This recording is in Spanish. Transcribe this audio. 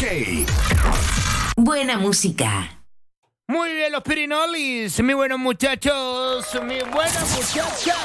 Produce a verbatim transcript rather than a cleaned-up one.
Buena música. Muy bien, los Pirinolis, mis buenos muchachos, mis buenas muchachas.